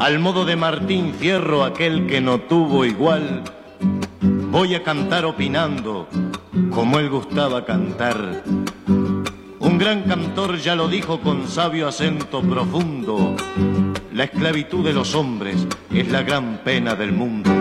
al modo de Martín Fierro, aquel que no tuvo igual, voy a cantar opinando como él gustaba cantar. Un gran cantor ya lo dijo con sabio acento profundo: la esclavitud de los hombres es la gran pena del mundo.